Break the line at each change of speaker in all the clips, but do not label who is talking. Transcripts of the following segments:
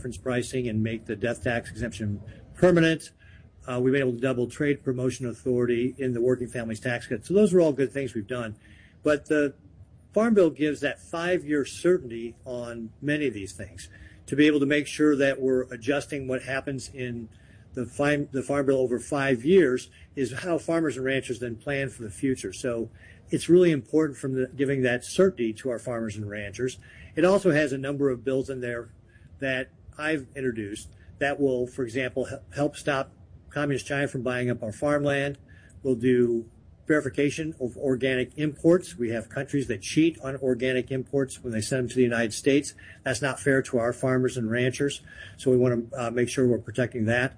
preference pricing and make the death tax exemption permanent. We've been able to double trade promotion authority in the working families tax cut. So those are all good things we've done. But the Farm Bill gives that 5-year certainty on many of these things to be able to make sure that we're adjusting what happens in the Farm Bill over 5 years is how farmers and ranchers then plan for the future. So it's really important from giving that certainty to our farmers and ranchers. It also has a number of bills in there that I've introduced that will, for example, help stop Communist China from buying up our farmland. We'll do verification of organic imports. We have countries that cheat on organic imports when they send them to the United States. That's not fair to our farmers and ranchers. So we want to make sure we're protecting that.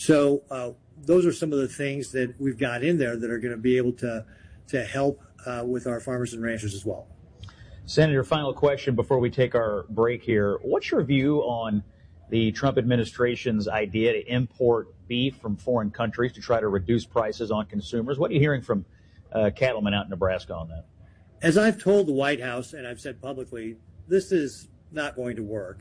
So those are some of the things that we've got in there that are going to be able to help with our farmers and ranchers as well.
Senator, final question before we take our break here. What's your view on the Trump administration's idea to import beef from foreign countries to try to reduce prices on consumers? What are you hearing from cattlemen out in Nebraska on that?
As I've told the White House, and I've said publicly, this is not going to work.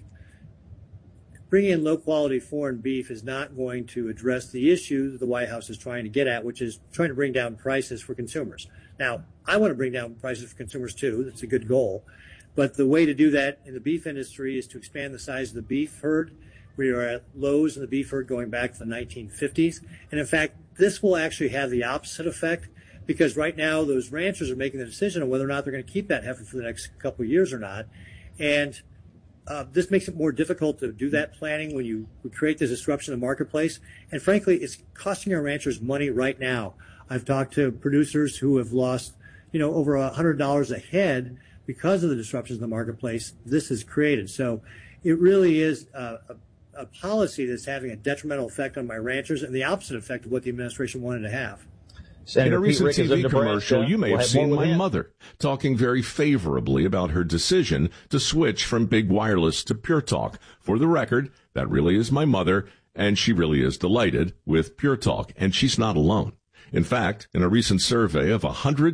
Bringing in low-quality foreign beef is not going to address the issue that the White House is trying to get at, which is trying to bring down prices for consumers. Now, I want to bring down prices for consumers, too. That's a good goal. But the way to do that in the beef industry is to expand the size of the beef herd. We are at lows in the beef herd going back to the 1950s. And, in fact, this will actually have the opposite effect because right now those ranchers are making the decision on whether or not they're going to keep that heifer for the next couple of years or not. And this makes it more difficult to do that planning when you create this disruption in the marketplace. And, frankly, it's costing our ranchers money right now. I've talked to producers who have lost, over $100 a head because of the disruptions in the marketplace this has created. So it really is a policy that's having a detrimental effect on my ranchers and the opposite effect of what the administration wanted to have.
In a recent TV commercial, you may have seen my mother talking very favorably about her decision to switch from Big Wireless to Pure Talk. For the record, that really is my mother, and she really is delighted with Pure Talk, and she's not alone. In fact, in a recent survey of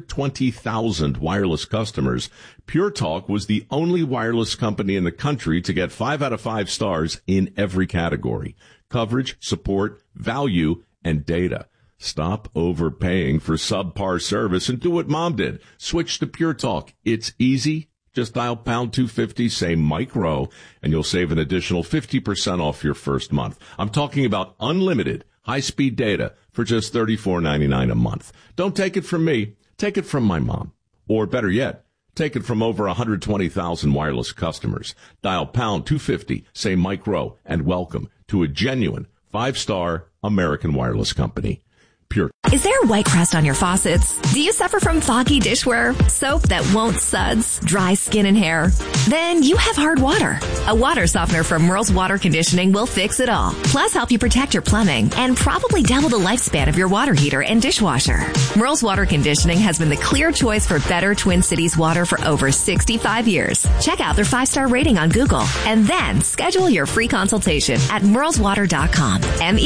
120,000 wireless customers, Pure Talk was the only wireless company in the country to get 5 out of 5 stars in every category: coverage, support, value, and data. Stop overpaying for subpar service and do what Mom did. Switch to Pure Talk. It's easy. Just dial pound 250, say Mike Rowe, and you'll save an additional 50% off your first month. I'm talking about unlimited high-speed data for just $34.99 a month. Don't take it from me. Take it from my mom. Or better yet, take it from over 120,000 wireless customers. Dial pound 250, say Mike Rowe, and welcome to a genuine 5-star American wireless company. Pure.
Is there white crust on your faucets? Do you suffer from foggy dishware, soap that won't suds, dry skin and hair? Then you have hard water. A water softener from Merle's Water Conditioning will fix it all. Plus help you protect your plumbing and probably double the lifespan of your water heater and dishwasher. Merle's Water Conditioning has been the clear choice for better Twin Cities water for over 65 years. Check out their 5-star rating on Google and then schedule your free consultation at merleswater.com.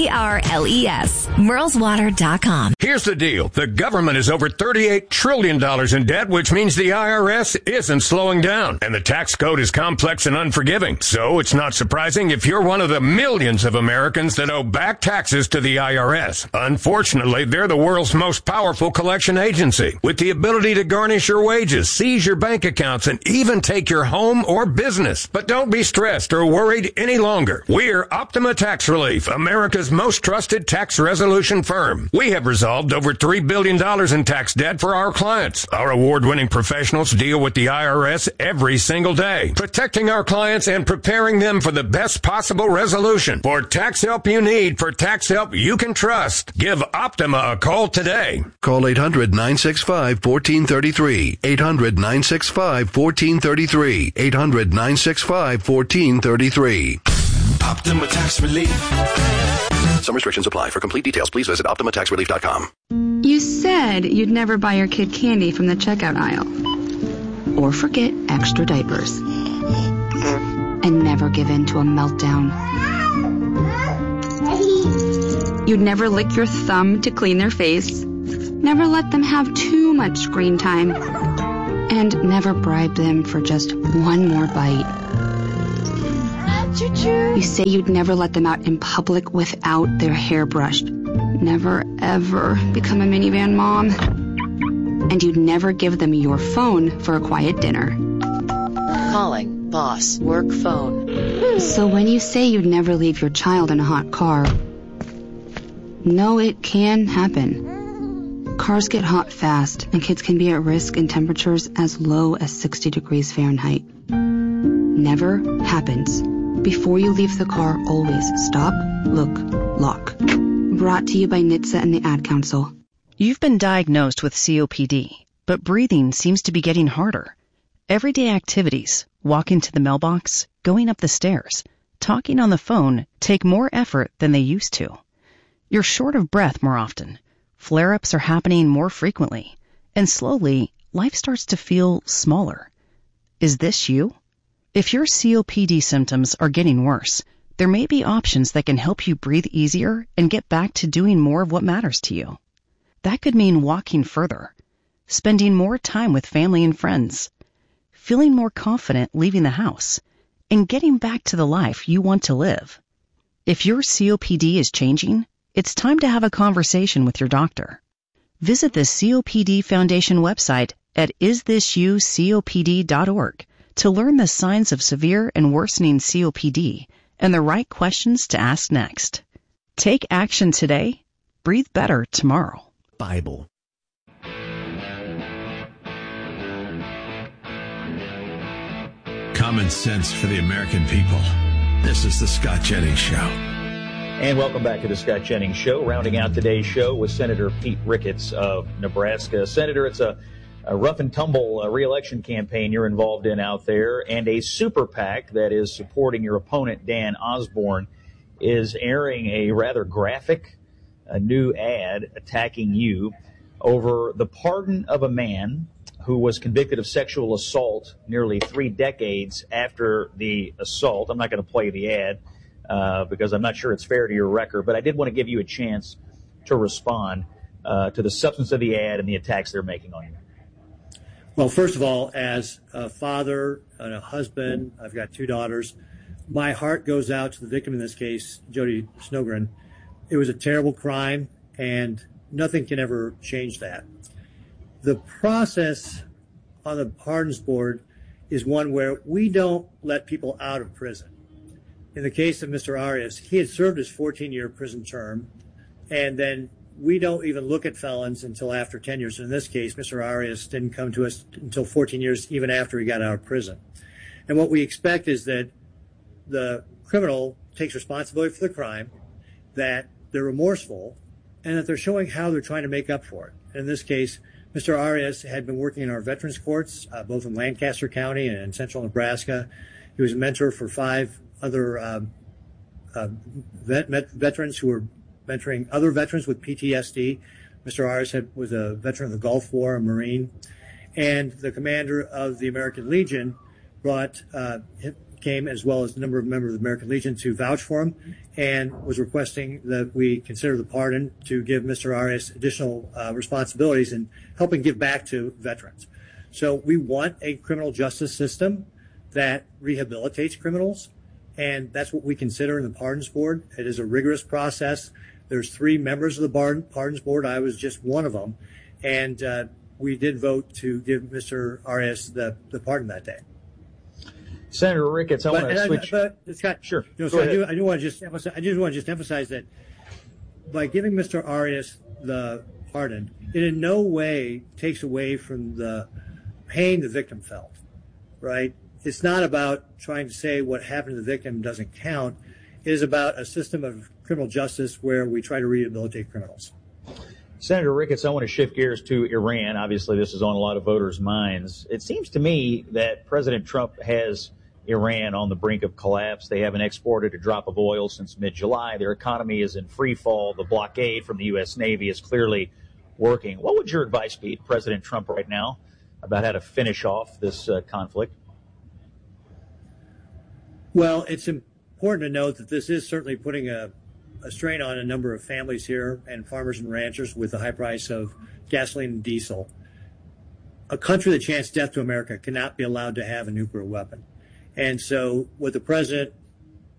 MERLES. merleswater.com.
Here's the deal. The government is over $38 trillion in debt, which means the IRS isn't slowing down. And the tax code is complex and unforgiving. So it's not surprising if you're one of the millions of Americans that owe back taxes to the IRS. Unfortunately, they're the world's most powerful collection agency, with the ability to garnish your wages, seize your bank accounts, and even take your home or business. But don't be stressed or worried any longer. We're Optima Tax Relief, America's most trusted tax resolution firm. We have resolved over $3 billion in tax debt for our clients. Our award-winning professionals deal with the IRS every single day, protecting our clients and preparing them for the best possible resolution. For tax help you need, for tax help you can trust, give Optima a call today.
Call 800-965-1433. 800-965-1433. 800-965-1433.
Optima Tax Relief.
Some restrictions apply. For complete details, please visit OptimaTaxRelief.com.
You said you'd never buy your kid candy from the checkout aisle. Or forget extra diapers. And never give in to a meltdown. You'd never lick your thumb to clean their face. Never let them have too much screen time. And never bribe them for just one more bite. You say you'd never let them out in public without their hair brushed. Never, ever become a minivan mom. And you'd never give them your phone for a quiet dinner.
Calling boss work phone.
So when you say you'd never leave your child in a hot car, no, it can happen. Cars get hot fast, and kids can be at risk in temperatures as low as 60 degrees Fahrenheit. Never happens. Before you leave the car, always stop, look, lock. Brought to you by NHTSA and the Ad Council.
You've been diagnosed with COPD, but breathing seems to be getting harder. Everyday activities, walking to the mailbox, going up the stairs, talking on the phone take more effort than they used to. You're short of breath more often. Flare-ups are happening more frequently. And slowly, life starts to feel smaller. Is this you? If your COPD symptoms are getting worse, there may be options that can help you breathe easier and get back to doing more of what matters to you. That could mean walking further, spending more time with family and friends, feeling more confident leaving the house, and getting back to the life you want to live. If your COPD is changing, it's time to have a conversation with your doctor. Visit the COPD Foundation website at isthisyoucopd.org to learn the signs of severe and worsening COPD and the right questions to ask next. Take action today. Breathe better tomorrow.
Bible. Common sense for the American people. This is the Scott Jennings Show.
And welcome back to the Scott Jennings Show. Rounding out today's show with Senator Pete Ricketts of Nebraska. Senator, it's a rough and tumble re-election campaign you're involved in out there, and a super PAC that is supporting your opponent, Dan Osborne, is airing a rather graphic new ad attacking you over the pardon of a man who was convicted of sexual assault nearly 3 decades after the assault. I'm not going to play the ad because I'm not sure it's fair to your record, but I did want to give you a chance to respond to the substance of the ad and the attacks they're making on you.
Well, first of all, as a father and a husband, I've got 2 daughters. My heart goes out to the victim in this case, Jody Snogren. It was a terrible crime, and nothing can ever change that. The process on the Pardons Board is one where we don't let people out of prison. In the case of Mr. Arias, he had served his 14-year prison term, and then we don't even look at felons until after 10 years. In this case, Mr. Arias didn't come to us until 14 years, even after he got out of prison. And what we expect is that the criminal takes responsibility for the crime, that they're remorseful, and that they're showing how they're trying to make up for it. In this case, Mr. Arias had been working in our veterans courts, both in Lancaster County and in central Nebraska. He was a mentor for 5 other veterans who were mentoring other veterans with PTSD. Mr. Arias was a veteran of the Gulf War, a Marine, and the commander of the American Legion came, as well as a number of members of the American Legion, to vouch for him, and was requesting that we consider the pardon to give Mr. Arias additional responsibilities in helping give back to veterans. So we want a criminal justice system that rehabilitates criminals, and that's what we consider in the Pardons Board. It is a rigorous process. There's 3 members of the Pardons Board. I was just one of them. And we did vote to give Mr. Arias the pardon that day.
Senator Ricketts, I want to switch.
Scott,
sure.
So I just want to just emphasize that by giving Mr. Arias the pardon, it in no way takes away from the pain the victim felt, right? It's not about trying to say what happened to the victim doesn't count. It is about a system of criminal justice where we try to rehabilitate criminals.
Senator Ricketts, I want to shift gears to Iran. Obviously, this is on a lot of voters' minds. It seems to me that President Trump has Iran on the brink of collapse. They haven't exported a drop of oil since mid-July. Their economy is in free fall. The blockade from the U.S. Navy is clearly working. What would your advice be to President Trump right now about how to finish off this conflict?
Well, it's important to note that this is certainly putting a strain on a number of families here and farmers and ranchers with the high price of gasoline and diesel. A country that chants death to America cannot be allowed to have a nuclear weapon. And so what the president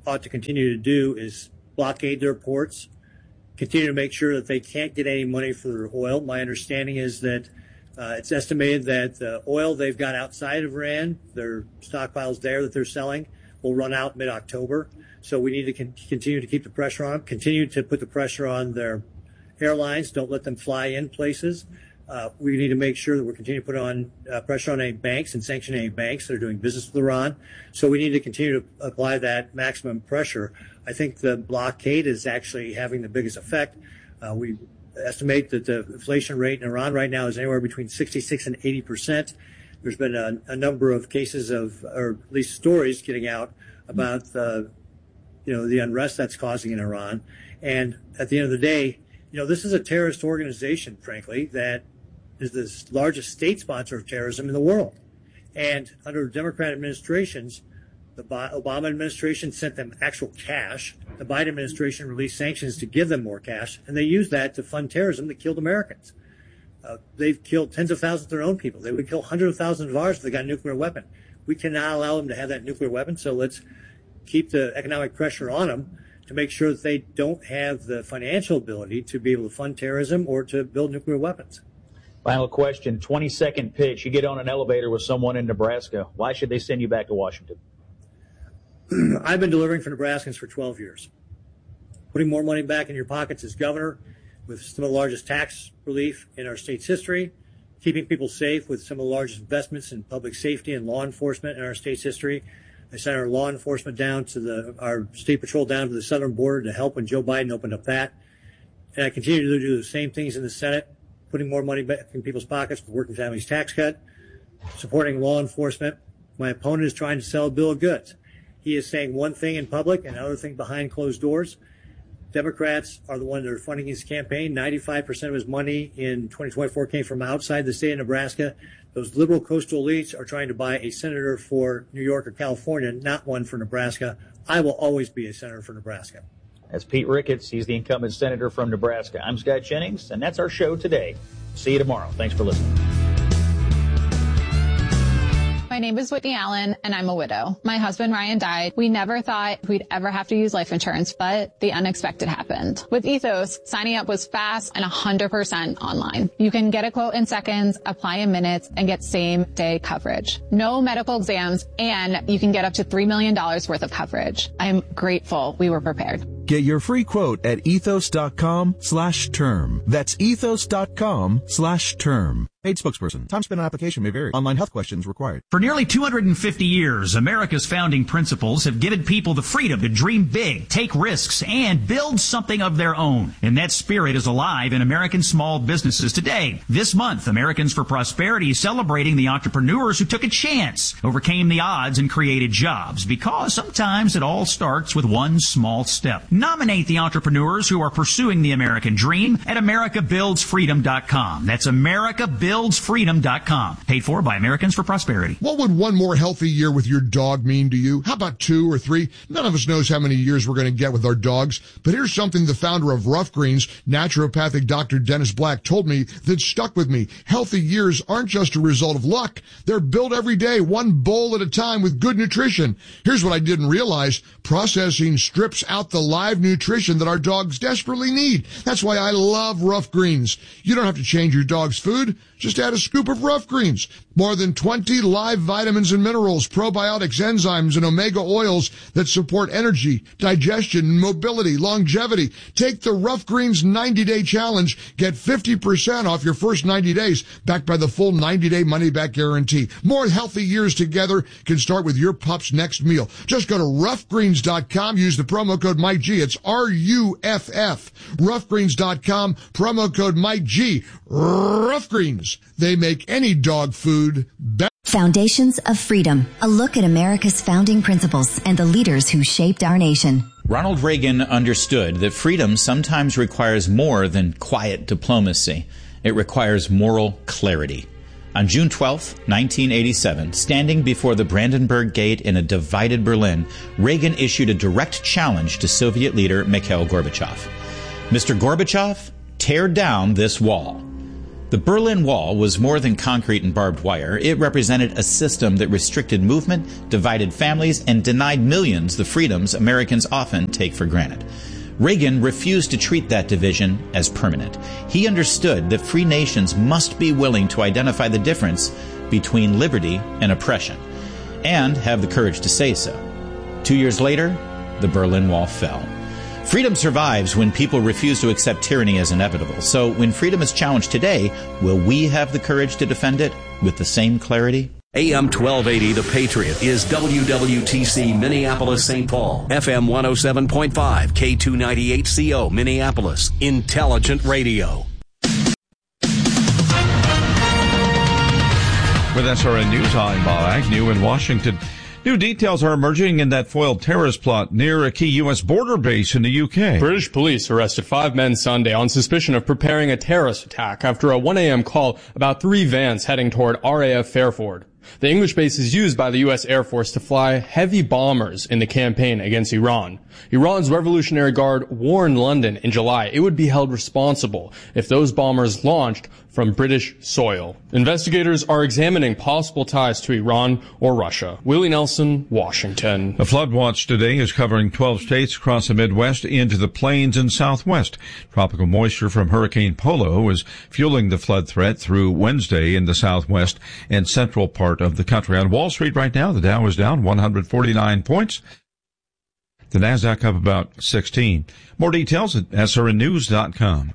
ought to continue to do is blockade their ports, continue to make sure that they can't get any money for their oil. My understanding is that it's estimated that the oil they've got outside of Iran, their stockpiles there that they're selling, will run out mid-October. So we need to continue to keep the pressure on them, continue to put the pressure on their airlines. Don't let them fly in places. We need to make sure that we're continuing to put on pressure on any banks and sanction any banks that are doing business with Iran. So we need to continue to apply that maximum pressure. I think the blockade is actually having the biggest effect. We estimate that the inflation rate in Iran right now is anywhere between 66 and 80%. There's been a number of cases or at least stories getting out about the unrest that's causing in Iran. And at the end of the day, this is a terrorist organization, frankly, that is the largest state sponsor of terrorism in the world. And under Democrat administrations, the Obama administration sent them actual cash. The Biden administration released sanctions to give them more cash, and they used that to fund terrorism that killed Americans. They've killed tens of thousands of their own people. They would kill hundreds of thousands of ours if they got a nuclear weapon. We cannot allow them to have that nuclear weapon, so let's keep the economic pressure on them to make sure that they don't have the financial ability to be able to fund terrorism or to build nuclear weapons.
Final question, 20-second pitch. You get on an elevator with someone in Nebraska. Why should they send you back to Washington?
I've been delivering for Nebraskans for 12 years. Putting more money back in your pockets as governor with some of the largest tax relief in our state's history, keeping people safe with some of the largest investments in public safety and law enforcement in our state's history. I sent our law enforcement down to our state patrol down to the southern border to help when Joe Biden opened up that. And I continue to do the same things in the Senate, putting more money back in people's pockets for working families tax cut, supporting law enforcement. My opponent is trying to sell a bill of goods. He is saying one thing in public and another thing behind closed doors. Democrats are the ones that are funding his campaign. 95% of his money in 2024 came from outside the state of Nebraska. Those liberal coastal elites are trying to buy a senator for New York or California, not one for Nebraska. I will always be a senator for Nebraska.
That's Pete Ricketts. He's the incumbent senator from Nebraska. I'm Scott Jennings, and that's our show today. See you tomorrow. Thanks for listening.
My name is Whitney Allen, and I'm a widow. My husband, Ryan, died. We never thought we'd ever have to use life insurance, but the unexpected happened. With Ethos, signing up was fast and 100% online. You can get a quote in seconds, apply in minutes, and get same-day coverage. No medical exams, and you can get up to $3 million worth of coverage. I'm grateful we were prepared.
Get your free quote at ethos.com/term. That's ethos.com/term. Paid spokesperson. Time spent on application may vary. Online health questions required.
For nearly 250 years, America's founding principles have given people the freedom to dream big, take risks, and build something of their own. And that spirit is alive in American small businesses today. This month, Americans for Prosperity is celebrating the entrepreneurs who took a chance, overcame the odds, and created jobs. Because sometimes it all starts with one small step. Nominate the entrepreneurs who are pursuing the American dream at AmericaBuildsFreedom.com. That's AmericaBuildsFreedom.com. Paid for by Americans for Prosperity.
What would one more healthy year with your dog mean to you? How about 2 or 3? None of us knows how many years we're going to get with our dogs. But here's something the founder of Rough Greens, naturopathic Dr. Dennis Black, told me that stuck with me. Healthy years aren't just a result of luck. They're built every day, one bowl at a time with good nutrition. Here's what I didn't realize. Processing strips out the live nutrition that our dogs desperately need. That's why I love Rough Greens. You don't have to change your dog's food. Just add a scoop of Rough Greens. More than 20 live vitamins and minerals, probiotics, enzymes, and omega oils that support energy, digestion, mobility, longevity. Take the Rough Greens 90-day challenge. Get 50% off your first 90 days, backed by the full 90-day money-back guarantee. More healthy years together can start with your pup's next meal. Just go to roughgreens.com. Use the promo code Mike G. It's RUFF. Roughgreens.com. Promo code Mike G. Rough Greens. They make any dog food better.
Foundations of Freedom. A look at America's founding principles and the leaders who shaped our nation.
Ronald Reagan understood that freedom sometimes requires more than quiet diplomacy. It requires moral clarity. On June 12, 1987, standing before the Brandenburg Gate in a divided Berlin, Reagan issued a direct challenge to Soviet leader Mikhail Gorbachev. Mr. Gorbachev, tear down this wall. The Berlin Wall was more than concrete and barbed wire. It represented a system that restricted movement, divided families, and denied millions the freedoms Americans often take for granted. Reagan refused to treat that division as permanent. He understood that free nations must be willing to identify the difference between liberty and oppression, and have the courage to say so. 2 years later, the Berlin Wall fell. Freedom survives when people refuse to accept tyranny as inevitable. So when freedom is challenged today, will we have the courage to defend it with the same clarity?
AM 1280, The Patriot, is WWTC Minneapolis, St. Paul. FM 107.5, K298CO, Minneapolis. Intelligent radio.
With SRN News, I'm Bob Agnew in Washington. New details are emerging in that foiled terrorist plot near a key U.S. border base in the UK.
British police arrested 5 men Sunday on suspicion of preparing a terrorist attack after a 1 a.m. call about 3 vans heading toward RAF Fairford. The English base is used by the U.S. Air Force to fly heavy bombers in the campaign against Iran. Iran's Revolutionary Guard warned London in July it would be held responsible if those bombers launched from British soil. Investigators are examining possible ties to Iran or Russia. Willie Nelson, Washington.
A flood watch today is covering 12 states across the Midwest into the plains and Southwest. Tropical moisture from Hurricane Polo is fueling the flood threat through Wednesday in the Southwest and central part of the country. On Wall Street right now, the Dow is down 149 points. The Nasdaq up about 16. More details at srnnews.com.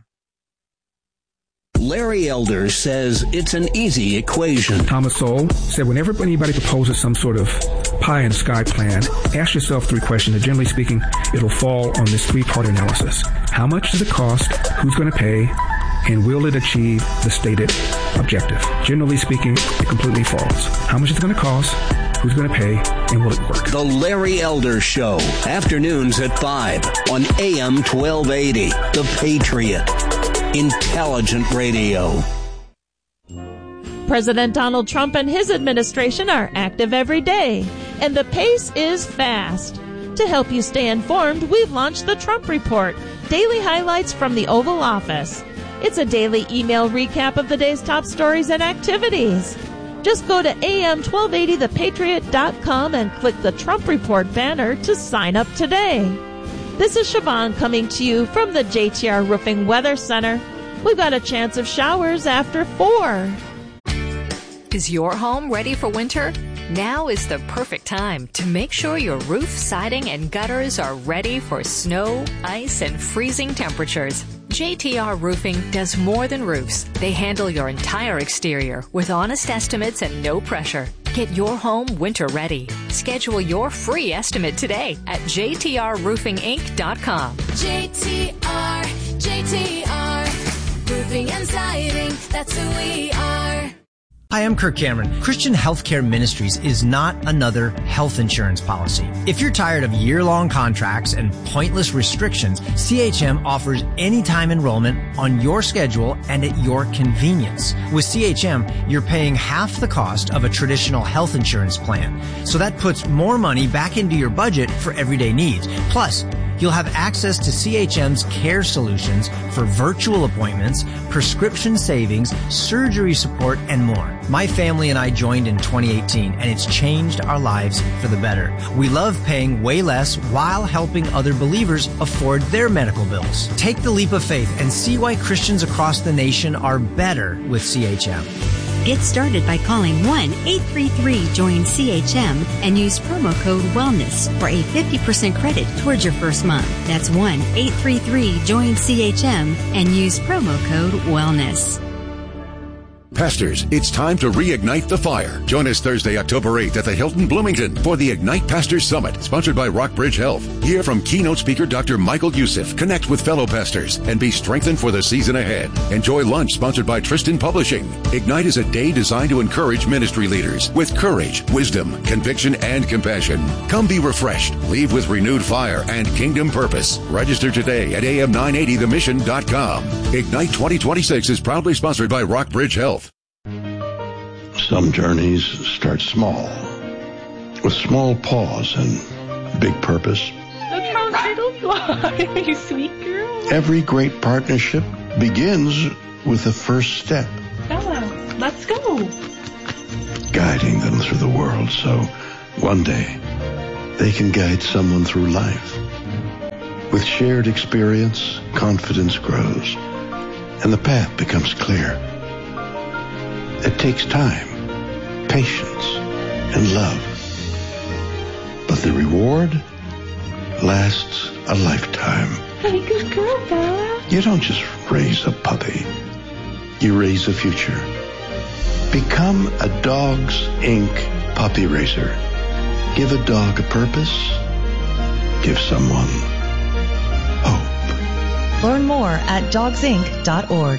Larry Elder says it's an easy equation.
Thomas Sowell said whenever anybody proposes some sort of pie in the sky plan, ask yourself 3 questions. And generally speaking, it'll fall on this 3-part analysis. How much does it cost? Who's going to pay? And will it achieve the stated objective? Generally speaking, it completely falls. How much is it going to cost? Who's going to pay? And will it work?
The Larry Elder Show. Afternoons at 5 on AM 1280. The Patriot. Intelligent radio.
President Donald Trump and his administration are active every day, and the pace is fast. To help you stay informed, we've launched the Trump Report, daily highlights from the Oval Office. It's a daily email recap of the day's top stories and activities. Just go to am1280thepatriot.com and click the Trump Report banner to sign up today. This is Siobhan coming to you from the JTR Roofing Weather Center. We've got a chance of showers after 4.
Is your home ready for winter? Now is the perfect time to make sure your roof, siding, and gutters are ready for snow, ice, and freezing temperatures. JTR Roofing does more than roofs. They handle your entire exterior with honest estimates and no pressure. Get your home winter ready. Schedule your free estimate today at jtrroofinginc.com. JTR, roofing and siding, that's who we are.
Hi, I'm Kirk Cameron. Christian Healthcare Ministries is not another health insurance policy. If you're tired of year-long contracts and pointless restrictions, CHM offers anytime enrollment on your schedule and at your convenience. With CHM, you're paying half the cost of a traditional health insurance plan. So that puts more money back into your budget for everyday needs. Plus, you'll have access to CHM's care solutions for virtual appointments, prescription savings, surgery support, and more. My family and I joined in 2018, and it's changed our lives for the better. We love paying way less while helping other believers afford their medical bills. Take the leap of faith and see why Christians across the nation are better with CHM.
Get started by calling 1-833-JOIN-CHM and use promo code WELLNESS for a 50% credit towards your first month. That's 1-833-JOIN-CHM and use promo code WELLNESS.
Pastors, it's time to reignite the fire. Join us Thursday, October 8th at the Hilton Bloomington for the Ignite Pastors Summit, sponsored by Rockbridge Health. Hear from keynote speaker Dr. Michael Youssef, connect with fellow pastors, and be strengthened for the season ahead. Enjoy lunch sponsored by Tristan Publishing. Ignite is a day designed to encourage ministry leaders with courage, wisdom, conviction, and compassion. Come be refreshed, leave with renewed fire and kingdom purpose. Register today at am980themission.com. Ignite 2026 is proudly sponsored by Rockbridge Health.
Some journeys start small, with small pause and big purpose.
Look how turtles fly, you sweet girl.
Every great partnership begins with the first step.
Let's go.
Guiding them through the world so one day they can guide someone through life. With shared experience, confidence grows, and the path becomes clear. It takes time, patience, and love. But the reward lasts a lifetime.
Hey, good girl, Bella.
You don't just raise a puppy. You raise a future. Become a Dogs Inc. puppy raiser. Give a dog a purpose. Give someone hope.
Learn more at dogsinc.org.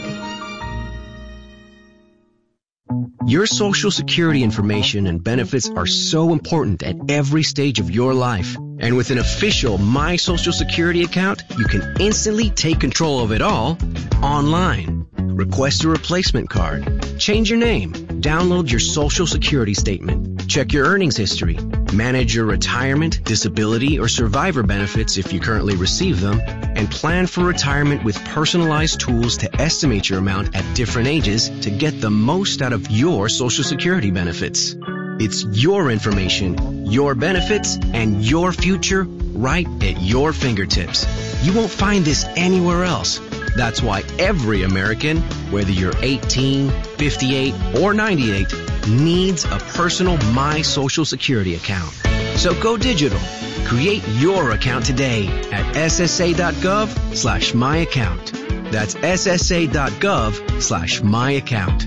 Your Social Security information and benefits are so important at every stage of your life. And with an official My Social Security account, you can instantly take control of it all online. Request a replacement card, change your name, download your Social Security statement, check your earnings history, manage your retirement, disability, or survivor benefits if you currently receive them, and plan for retirement with personalized tools to estimate your amount at different ages to get the most out of your Social Security benefits. It's your information, your benefits, and your future right at your fingertips. You won't find this anywhere else. That's why every American, whether you're 18, 58, or 98, needs a personal My Social Security account. So go digital. Create your account today at ssa.gov/myaccount. That's ssa.gov/myaccount.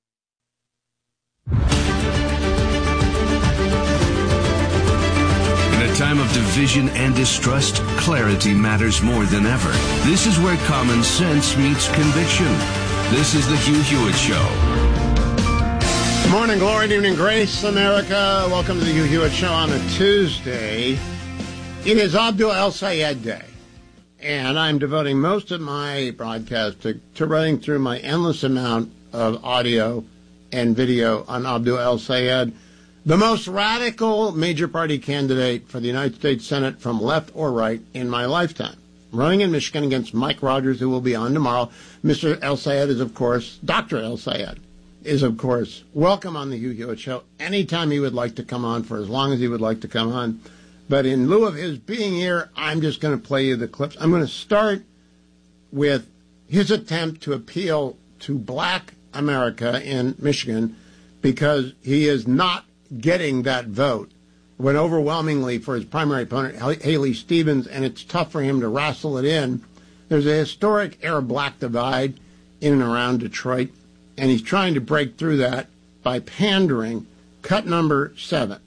In a time of division and distrust, clarity matters more than ever. This is where common sense meets conviction. This is the Hugh Hewitt Show.
Good morning, glory, good evening, grace, America. Welcome to the Hugh Hewitt Show on a Tuesday. It is Abdul El-Sayed Day, and I'm devoting most of my broadcast to running through my endless amount of audio and video on Abdul El-Sayed, the most radical major party candidate for the United States Senate from left or right in my lifetime. Running in Michigan against Mike Rogers, who will be on tomorrow. Mr. El-Sayed is, of course, Dr. El-Sayed is, of course, welcome on the Hugh Hewitt Show anytime he would like to come on, for as long as he would like to come on. But in lieu of his being here, I'm just going to play you the clips. I'm going to start with his attempt to appeal to black America in Michigan because he is not getting that vote when overwhelmingly for his primary opponent, Haley Stevens, and it's tough for him to wrestle it in. There's a historic Arab-black divide in and around Detroit, and he's trying to break through that by pandering. Cut number 7.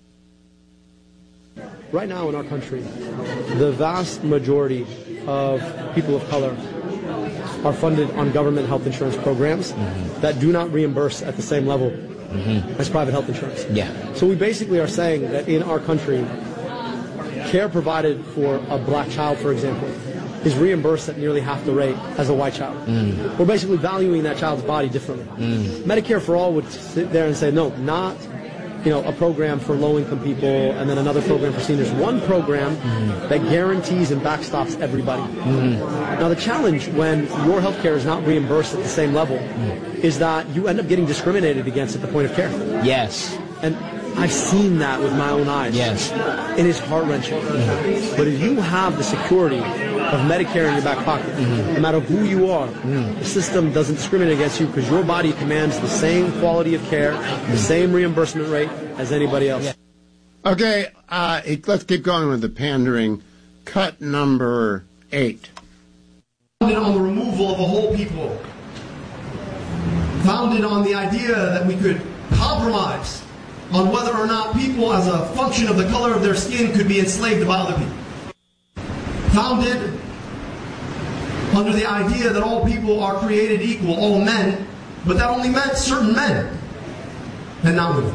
Right now in our country, the vast majority of people of color are funded on government health insurance programs that do not reimburse at the same level as private health insurance.
Yeah.
So we basically are saying that in our country, care provided for a black child, for example, is reimbursed at nearly half the rate as a white child. We're basically valuing that child's body differently. Medicare for All would sit there and say, no, not a program for low-income people and then another program for seniors. One program that guarantees and backstops everybody. Now, the challenge when your health care is not reimbursed at the same level is that you end up getting discriminated against at the point of care.
Yes.
And I've seen that with my own eyes.
Yes.
It is heart-wrenching. But if you have the security of Medicare in your back pocket, no matter who you are, the system doesn't discriminate against you because your body commands the same quality of care, the same reimbursement rate as anybody else.
Okay, let's keep going with the pandering. Cut number 8.
Founded on the removal of a whole people. Founded on the idea that we could compromise on whether or not people, as a function of the color of their skin, could be enslaved by other people. Founded under the idea that all people are created equal, all men, but that only meant certain men, and not women.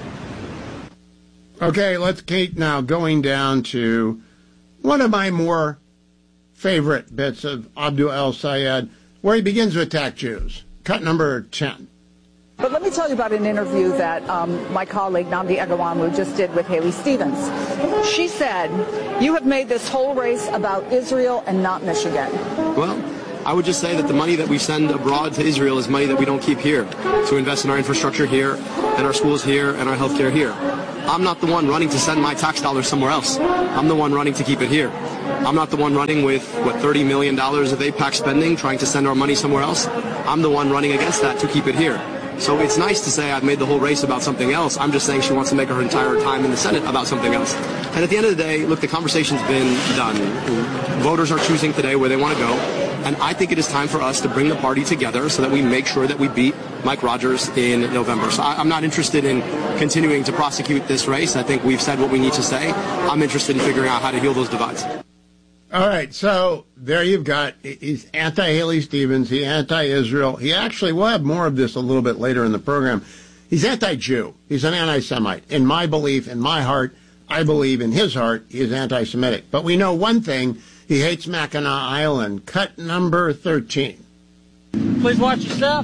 Okay, let's keep now going down to one of my more favorite bits of Abdul El-Sayed, where he begins to attack Jews. Cut number 10.
But let me tell you about an interview that my colleague Nnamdi Egwuonwu just did with Haley Stevens. She said, "You have made this whole race about Israel and not Michigan."
Well,
I would just say that the money that we send abroad to Israel is money that we don't keep here, to invest in our infrastructure here, and our schools here, and our healthcare here. I'm not the one running to send my tax dollars somewhere else. I'm the one running to keep it here. I'm not the one running with, $30 million of AIPAC spending, trying to send our money somewhere else. I'm the one running against that to keep it here. So it's nice to say I've made the whole race about something else. I'm just saying she wants to make her entire time in the Senate about something else. And at the end of the day, look, the conversation's been done. Voters are choosing today where they want to go. And I think it is time for us to bring the party together so that we make sure that we beat Mike Rogers in November. So I'm not interested in continuing to prosecute this race. I think we've said what we need to say. I'm interested in figuring out how to heal those divides.
All right, so there you've got, he's anti-Haley Stevens, he's anti-Israel. He actually, we'll have more of this a little bit later in the program. He's anti-Jew. He's an anti-Semite. In my belief, in my heart, I believe in his heart, he is anti-Semitic. But we know one thing, he hates Mackinac Island. Cut number 13.
Please watch yourself.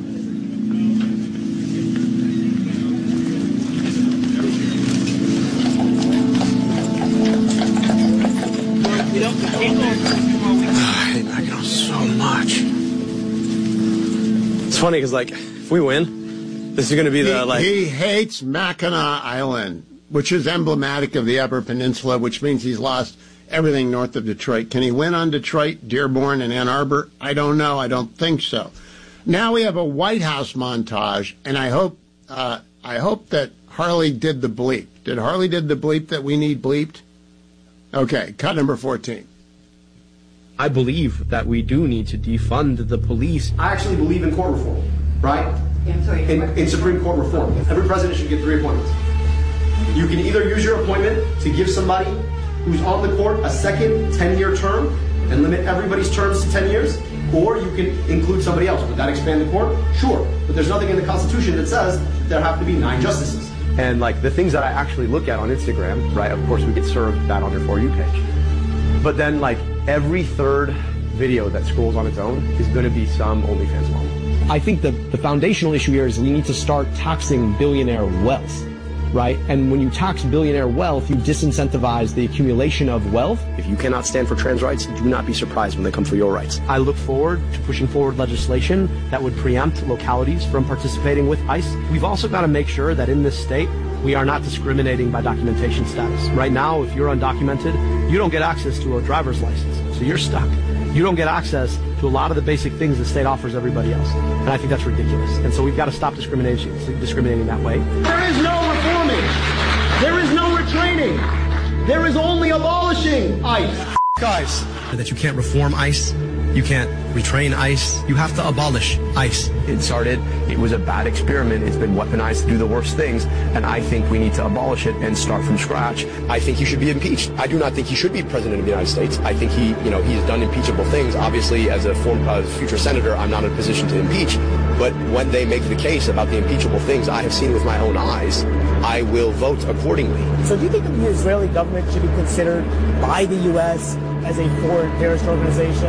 I hate Mackinac so much. It's funny because, if we win, this is going to be
He hates Mackinac Island, which is emblematic of the Upper Peninsula, which means he's lost everything north of Detroit. Can he win on Detroit, Dearborn, and Ann Arbor? I don't know. I don't think so. Now we have a White House montage, and I hope that Harley did the bleep. Did Harley did the bleep that we need bleeped? Okay, cut number 14.
I believe that we do need to defund the police.
I actually believe in court reform, right? In Supreme Court reform. Every president should get 3 appointments. You can either use your appointment to give somebody who's on the court a second 10-year term and limit everybody's terms to 10 years, or you can include somebody else. Would that expand the court? Sure. But there's nothing in the Constitution that says that there have to be 9 justices.
And the things that I actually look at on Instagram, right, of course we get served that on your For You page. But then every third video that scrolls on its own is going to be some OnlyFans mom. I think the foundational issue here is we need to start taxing billionaire wealth, right? And when you tax billionaire wealth, you disincentivize the accumulation of wealth. If you cannot stand for trans rights, do not be surprised when they come for your rights. I look forward to pushing forward legislation that would preempt localities from participating with ICE. We've also got to make sure that in this state, we are not discriminating by documentation status. Right now, if you're undocumented, you don't get access to a driver's license, so you're stuck. You don't get access to a lot of the basic things the state offers everybody else. And I think that's ridiculous. And so we've got to stop discriminating that way.
There is no reforming. There is no retraining. There is only abolishing ICE.
Guys. That you can't reform ICE. You can't retrain ICE. You have to abolish ICE. It was a bad experiment. It's been weaponized to do the worst things. And I think we need to abolish it and start from scratch. I think he should be impeached. I do not think he should be president of the United States. I think he has done impeachable things. Obviously, as a future senator, I'm not in a position to impeach. But when they make the case about the impeachable things I have seen with my own eyes, I will vote accordingly.
So do you think that the Israeli government should be considered by the U.S. as a foreign terrorist organization?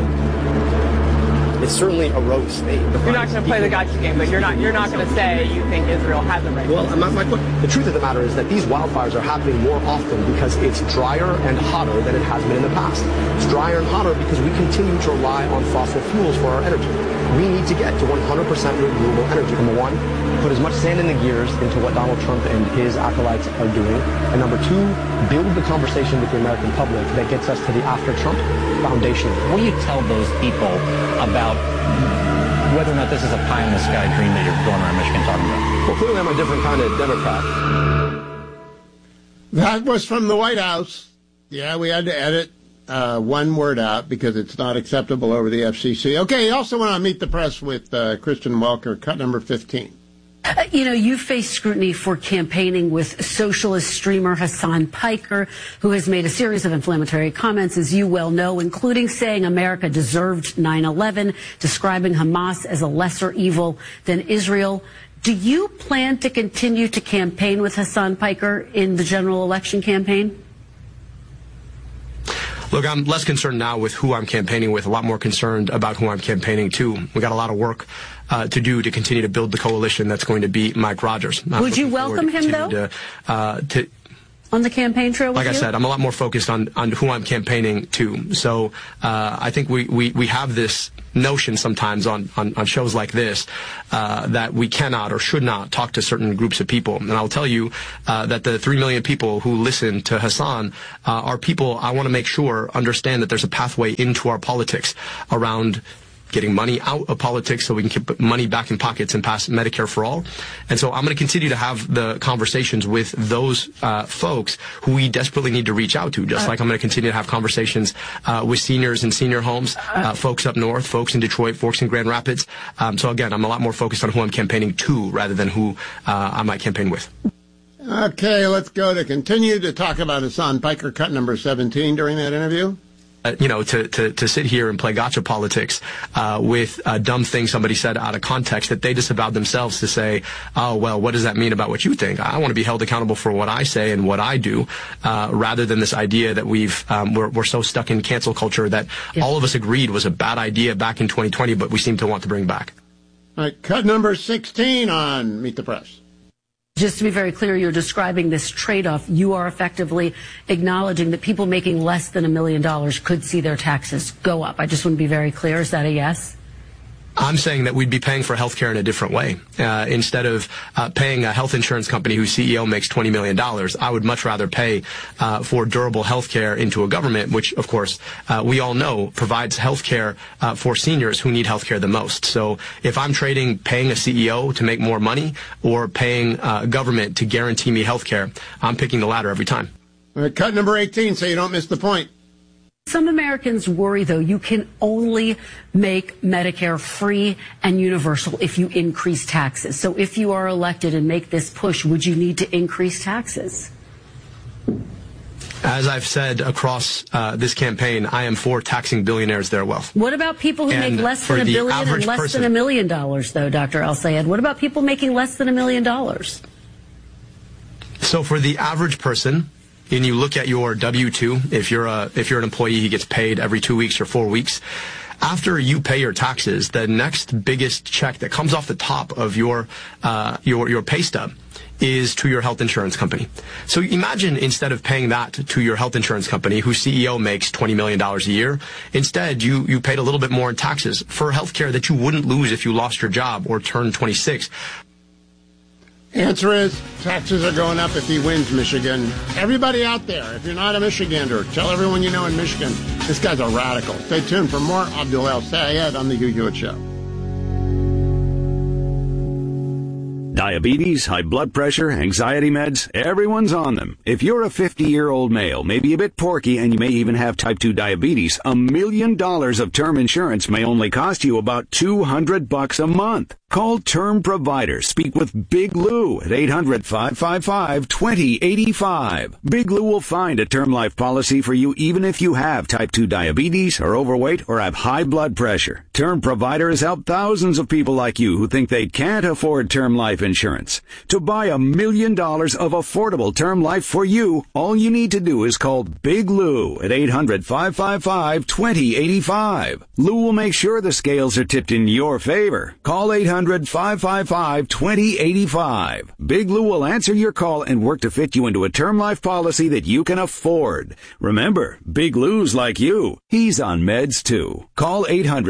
It's certainly a rogue state.
You're not going to play the gotcha game, but you're not going to say you think Israel has a right.
Well, the truth of the matter is that these wildfires are happening more often because it's drier and hotter than it has been in the past. It's drier and hotter because we continue to rely on fossil fuels for our energy. We need to get to 100% renewable energy. Number one, put as much sand in the gears into what Donald Trump and his acolytes are doing. And number two, build the conversation with the American public that gets us to the after Trump foundation.
What do you tell those people about whether or not this is a pie in the sky dream that you're going around Michigan talking about?
Well, clearly I'm a different kind of Democrat.
That was from the White House. Yeah, we had to edit one word out because it's not acceptable over the FCC. Okay, you also want to meet the press with Kristen Welker, cut number 15.
You face scrutiny for campaigning with socialist streamer Hassan Piker, who has made a series of inflammatory comments, as you well know, including saying America deserved 9/11, describing Hamas as a lesser evil than Israel. Do you plan to continue to campaign with Hassan Piker in the general election campaign?
Look, I'm less concerned now with who I'm campaigning with, a lot more concerned about who I'm campaigning to. We got a lot of work to do to continue to build the coalition that's going to beat Mike Rogers.
Would you welcome him, though? on the campaign trail with
Like I said, I'm a lot more focused on who I'm campaigning to. So I think we have this notion sometimes on shows like this that we cannot or should not talk to certain groups of people. And I'll tell you that the 3 million people who listen to Hassan are people I want to make sure understand that there's a pathway into our politics around getting money out of politics so we can keep money back in pockets and pass Medicare for all. And so I'm going to continue to have the conversations with those folks who we desperately need to reach out to, just like I'm going to continue to have conversations with seniors in senior homes, folks up north, folks in Detroit, folks in Grand Rapids. So again, I'm a lot more focused on who I'm campaigning to rather than who I might campaign with.
Okay, let's go to continue to talk about Hassan Piker, cut number 17 during that interview.
To sit here and play gotcha politics with a dumb thing somebody said out of context that they disavowed themselves to say, oh, well, what does that mean about what you think? I want to be held accountable for what I say and what I do, rather than this idea that we're so stuck in cancel culture that all of us agreed was a bad idea back in 2020, but we seem to want to bring back.
All right, cut number 16 on Meet the Press.
Just to be very clear, you're describing this trade-off. You are effectively acknowledging that people making less than $1 million could see their taxes go up. I just want to be very clear. Is that a yes?
I'm saying that we'd be paying for health care in a different way. Instead of paying a health insurance company whose CEO makes $20 million, I would much rather pay for durable health care into a government, which, of course, we all know provides health care for seniors who need health care the most. So if I'm trading paying a CEO to make more money or paying government to guarantee me health care, I'm picking the latter every time.
All right, cut number 18 so you don't miss the point.
Some Americans worry, though, you can only make Medicare free and universal if you increase taxes. So if you are elected and make this push, would you need to increase taxes?
As I've said across this campaign, I am for taxing billionaires their wealth.
What about people who make less than $1 billion and less than $1 million, though, Dr. El-Sayed? What about people making less than $1 million?
So for the average person, and you look at your W-2, if you're an employee who gets paid every 2 weeks or 4 weeks, after you pay your taxes, the next biggest check that comes off the top of your pay stub is to your health insurance company. So imagine instead of paying that to your health insurance company, whose CEO makes $20 million a year, instead you paid a little bit more in taxes for health care that you wouldn't lose if you lost your job or turned 26.
Answer is taxes are going up if he wins Michigan. Everybody out there, if you're not a Michigander, tell everyone you know in Michigan, this guy's a radical. Stay tuned for more Abdul El-Sayed on The Hugh Hewitt Show.
Diabetes, high blood pressure, anxiety meds, everyone's on them. If you're a 50-year-old male, maybe a bit porky, and you may even have type 2 diabetes, $1 million of term insurance may only cost you about $200 a month. Call Term Provider. Speak with Big Lou at 800-555-2085. Big Lou will find a term life policy for you even if you have type 2 diabetes, are overweight, or have high blood pressure. Term Provider has helped thousands of people like you who think they can't afford term life insurance. To buy $1 million of affordable term life for you, all you need to do is call Big Lou at 800-555-2085. Lou will make sure the scales are tipped in your favor. Call 800-555-2085. Big Lou will answer your call and work to fit you into a term life policy that you can afford. Remember, Big Lou's like you. He's on meds too. Call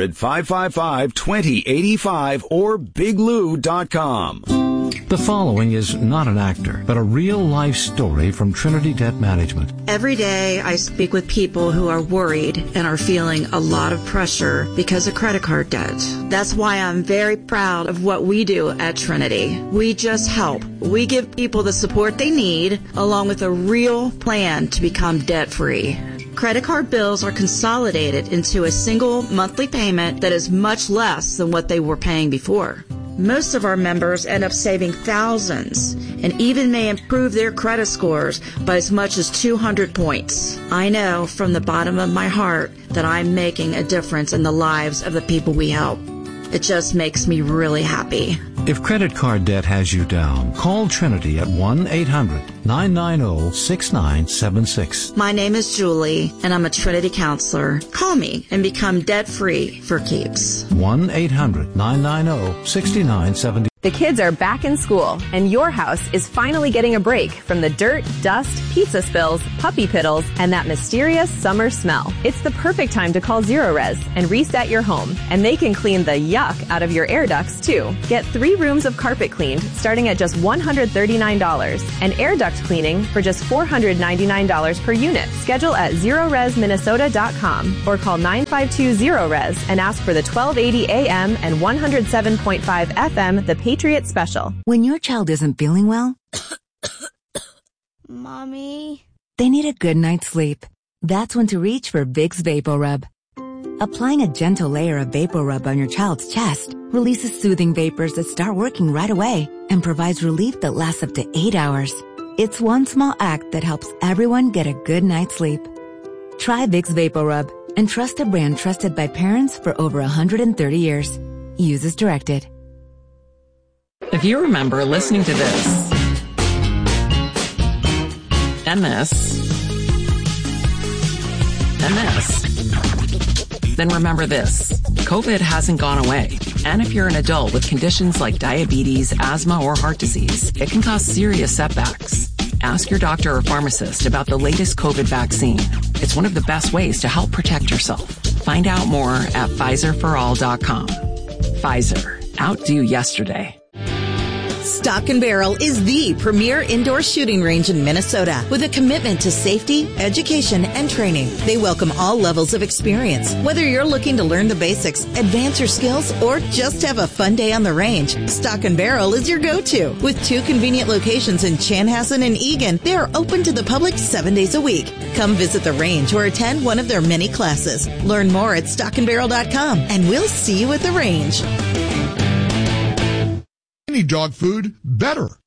800-555-2085 or biglou.com.
The following is not an actor, but a real-life story from Trinity Debt Management.
Every day I speak with people who are worried and are feeling a lot of pressure because of credit card debt. That's why I'm very proud of what we do at Trinity. We just help. We give people the support they need, along with a real plan to become debt-free. Credit card bills are consolidated into a single monthly payment that is much less than what they were paying before. Most of our members end up saving thousands and even may improve their credit scores by as much as 200 points. I know from the bottom of my heart that I'm making a difference in the lives of the people we help. It just makes me really happy.
If credit card debt has you down, call Trinity at 1-800-990-6976.
My name is Julie, and I'm a Trinity counselor. Call me and become debt-free for keeps.
1-800-990-6976.
The kids are back in school, and your house is finally getting a break from the dirt, dust, pizza spills, puppy piddles, and that mysterious summer smell. It's the perfect time to call Zerorez and reset your home, and they can clean the yuck out of your air ducts, too. Get 3 rooms of carpet cleaned starting at just $139, and air duct cleaning for just $499 per unit. Schedule at ZerorezMinnesota.com or call 952-ZeroRez and ask for the 1280 AM and 107.5 FM The Patriot Special.
When your child isn't feeling well,
Mommy,
they need a good night's sleep. That's when to reach for Vicks VapoRub. Applying a gentle layer of VapoRub on your child's chest releases soothing vapors that start working right away and provides relief that lasts up to 8 hours. It's one small act that helps everyone get a good night's sleep. Try Vicks VapoRub and trust a brand trusted by parents for over 130 years. Use as directed.
If you remember listening to this, and this, and this, then remember this. COVID hasn't gone away. And if you're an adult with conditions like diabetes, asthma, or heart disease, it can cause serious setbacks. Ask your doctor or pharmacist about the latest COVID vaccine. It's one of the best ways to help protect yourself. Find out more at PfizerForAll.com. Pfizer. Outdo yesterday.
Stock & Barrel is the premier indoor shooting range in Minnesota with a commitment to safety, education, and training. They welcome all levels of experience. Whether you're looking to learn the basics, advance your skills, or just have a fun day on the range, Stock & Barrel is your go-to. With 2 convenient locations in Chanhassen and Eagan, they are open to the public 7 days a week. Come visit the range or attend one of their many classes. Learn more at stockandbarrel.com, and we'll see you at the range.
Any dog food, better.